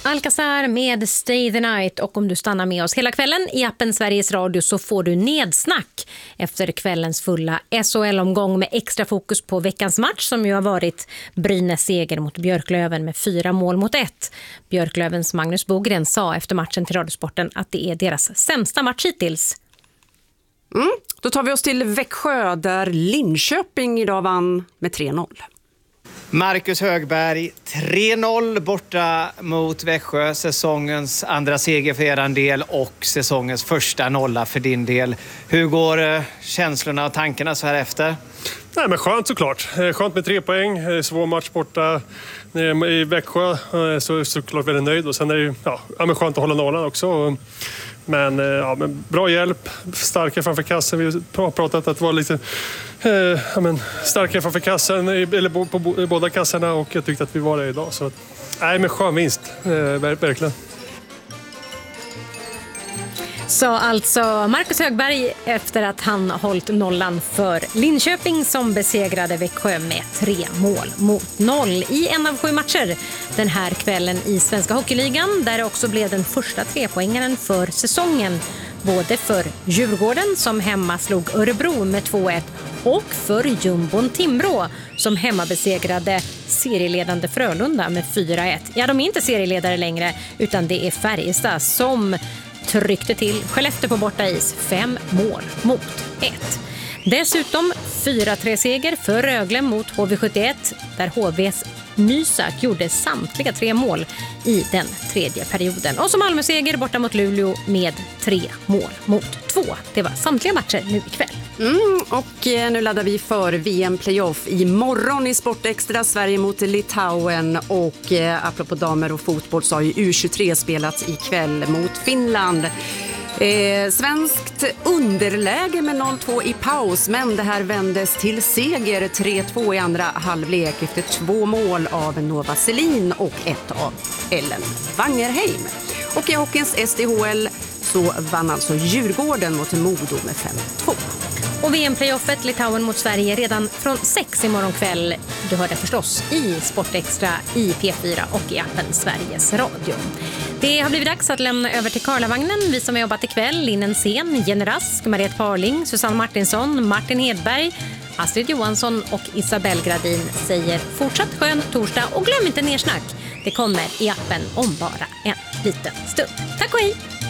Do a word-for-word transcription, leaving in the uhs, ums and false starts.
Alcazar med Stay the Night, och om du stannar med oss hela kvällen i appen Sveriges Radio så får du nedsnack efter kvällens fulla S H L-omgång med extra fokus på veckans match som ju har varit Brynäs seger mot Björklöven med fyra mål mot ett. Björklövens Magnus Bogren sa efter matchen till Radiosporten att det är deras sämsta match hittills. Mm, då tar vi oss till Växjö där Linköping idag vann med tre noll. Marcus Högberg, tre noll borta mot Växjö. Säsongens andra seger för er del och säsongens första nolla för din del. Hur går känslorna och tankarna så här efter? Nej, men skönt såklart. Skönt med tre poäng. Svår match borta i Växjö. Så såklart väldigt nöjd. Och sen är det ju ja, men skönt att hålla nollan också. Men, ja, men bra hjälp, starka framför kassen. Vi har pratat att det var lite eh, ja, men starkare framför kassen, eller på, på, på båda kassorna, och jag tyckte att vi var det idag. Så nej, men skön vinst, eh, verkligen. Så alltså Marcus Högberg efter att han hållit nollan för Linköping som besegrade Växjö med tre mål mot noll i en av sju matcher den här kvällen i Svenska Hockeyligan, där det också blev den första trepoängaren för säsongen, både för Djurgården som hemma slog Örebro med två ett och för Jumbon Timrå som hemma besegrade serieledande Frölunda med fyra ett. Ja, de är inte serieledare längre utan det är Färjestad som tryckte till Skellefteå på borta is fem mål mot ett. Dessutom fyra tre seger för Rögle mot H V sjuttioett där H V:s Nysak gjorde samtliga tre mål i den tredje perioden. Och som Malmö-seger borta mot Luleå med tre mål mot två. Det var samtliga matcher nu ikväll. Mm, och nu laddar vi för V M-playoff imorgon i Sportextra. Sverige mot Litauen, och eh, apropå damer och fotboll så har ju U tjugotre spelats ikväll mot Finland. Eh, svenskt underläge med noll två i paus, men det här vändes till seger tre två i andra halvlek efter två mål av Nova Selin och ett av Ellen Wangerheim. Och i hockeyns S D H L så vann alltså Djurgården mot Modo med fem två. Och V M-playoffet Litauen mot Sverige redan från sex imorgon kväll. Du hör det förstås i Sportextra, i P fyra och i appen Sveriges Radio. Det har blivit dags att lämna över till Karlavagnen. Vi som har jobbat ikväll, Linnen Sen, Jenny Rask, Mariette Parling, Susanne Martinsson, Martin Hedberg, Astrid Johansson och Isabel Gradin säger fortsatt skön torsdag, och glöm inte nersnack. Det kommer i appen om bara en liten stund. Tack och hej!